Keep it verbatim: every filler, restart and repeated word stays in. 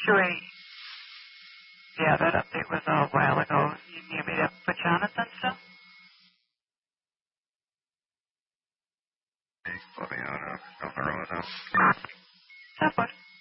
Should we, yeah, that update was a while ago. You need me to put you on it then still? Hey, put me on a, on the road now. That would.